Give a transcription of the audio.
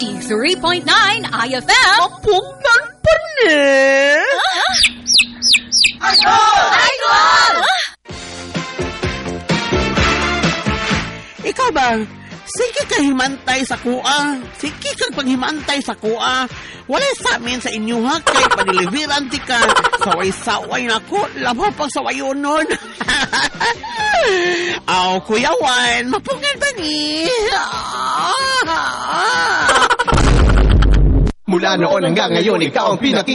93.9 IFM. Pugnan pa ni! Idol! Ikaw ba? Sige ka himantay sa kuha. Sige kang paghimantay sa kuha. Wala sa amin sa inyo ha. Kay paniliviran ti ka. Saway-saway na ko. Labo pang sawayonon. Aw, Kuya Juan. Mapungan ba ni? Mula noon hanggang ngayon, ikaw ang